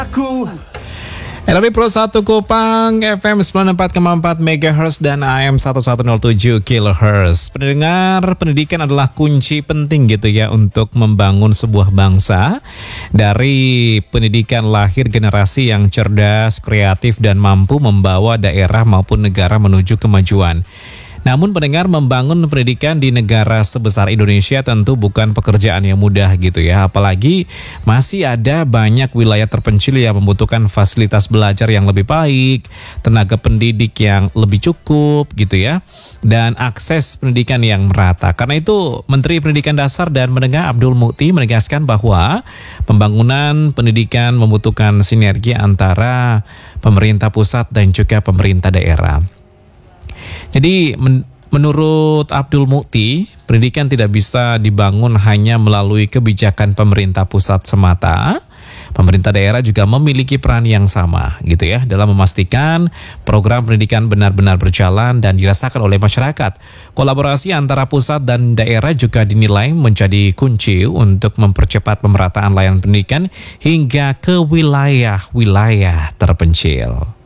Aku LRI Pro 1 Kupang FM 94,4 MHz dan AM 1107 kHz. Pendengar, pendidikan adalah kunci penting gitu ya untuk membangun sebuah bangsa. Dari pendidikan lahir generasi yang cerdas, kreatif dan mampu membawa daerah maupun negara menuju kemajuan. Namun pendengar, membangun pendidikan di negara sebesar Indonesia tentu bukan pekerjaan yang mudah gitu ya. Apalagi masih ada banyak wilayah terpencil yang membutuhkan fasilitas belajar yang lebih baik, tenaga pendidik yang lebih cukup gitu ya, dan akses pendidikan yang merata. Karena itu Menteri Pendidikan Dasar dan Menengah Abdul Mukti menegaskan bahwa pembangunan pendidikan membutuhkan sinergi antara pemerintah pusat dan juga pemerintah daerah. Jadi menurut Abdul Mukti, pendidikan tidak bisa dibangun hanya melalui kebijakan pemerintah pusat semata. Pemerintah daerah juga memiliki peran yang sama gitu ya dalam memastikan program pendidikan benar-benar berjalan dan dirasakan oleh masyarakat. Kolaborasi antara pusat dan daerah juga dinilai menjadi kunci untuk mempercepat pemerataan layanan pendidikan hingga ke wilayah-wilayah terpencil.